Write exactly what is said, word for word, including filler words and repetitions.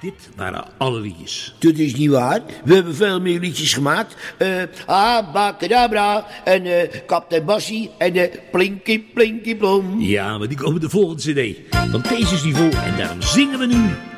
dit waren alle liedjes. Dat is niet waar. We hebben veel meer liedjes gemaakt. Uh, Abacadabra en uh, Kaptein Bassie en uh, Plinky Plinky Plom. Ja, maar die komen de volgende cd. Want deze is die vol en daarom zingen we nu